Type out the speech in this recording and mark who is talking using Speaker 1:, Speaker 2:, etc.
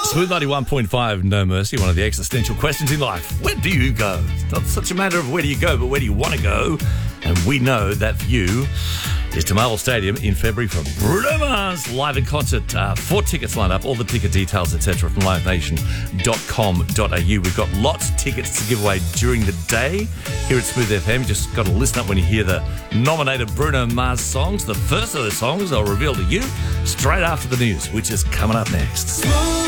Speaker 1: Smooth 91.5, No Mercy, one of the existential questions in life. Where do you go? It's not such a matter of where do you go, but where do you want to go? And we know that for you is to Marvel Stadium in February for Bruno Mars live in concert. 4 tickets lined up, all the ticket details, etc. from livenation.com.au. We've got lots of tickets to give away during the day here at Smooth FM. Just got to listen up when you hear the nominated Bruno Mars songs. The first of the songs I'll reveal to you straight after the news, which is coming up next.